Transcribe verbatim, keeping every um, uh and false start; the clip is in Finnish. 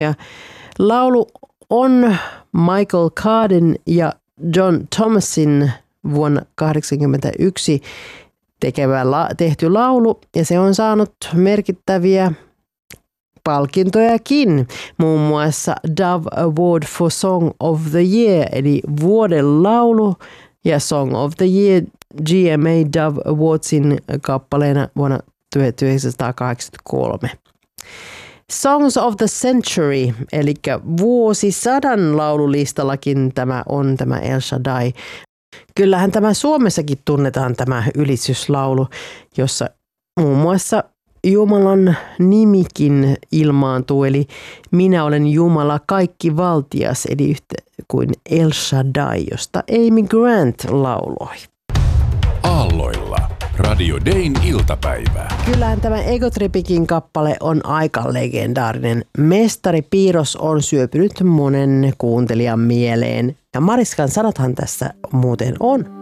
Ja laulu on Michael Cardin ja John Thomasin vuonna tuhatyhdeksänsataakahdeksankymmentäyksi tekevä la- tehty laulu, ja se on saanut merkittäviä palkintojakin, muun muassa Dove Award for Song of the Year, eli vuoden laulu, ja Song of the Year G M A Dove Awardsin kappaleena vuonna tuhatyhdeksänsataakahdeksankymmentäkolme. Songs of the Century, eli vuosisadan laululistallakin tämä on tämä El Shaddai. Kyllähän tämä Suomessakin tunnetaan tämä ylistyslaulu, jossa muun muassa Jumalan nimikin ilmaantuu, eli minä olen Jumala kaikkivaltias, eli yhtä kuin El Shaddai, josta Amy Grant lauloi. Aalloilla. Radio Dayn iltapäivä. Kyllähän tämä Ego Tripikin kappale on aika legendaarinen. Mestari Piirros on syöpynyt monen kuuntelijan mieleen. Ja Mariskan sanathan tässä muuten on.